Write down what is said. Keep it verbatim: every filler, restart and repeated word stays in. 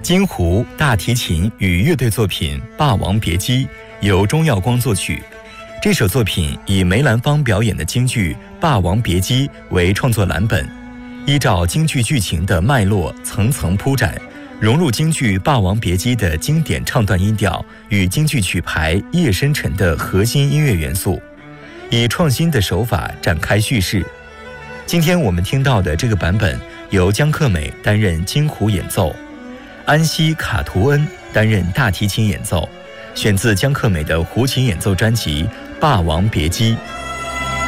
京胡大提琴与乐队作品《霸王别姬》由钟耀光作曲。这首作品以梅兰芳表演的京剧《霸王别姬》为创作蓝本，依照京剧剧情的脉络层层铺展，融入京剧《霸王别姬》的经典唱段音调与京剧曲牌《夜深沉》的核心音乐元素，以创新的手法展开叙事。今天我们听到的这个版本由姜克美担任京胡演奏，安西卡图恩担任大提琴演奏，选自姜克美的胡琴演奏专辑《霸王别姬》。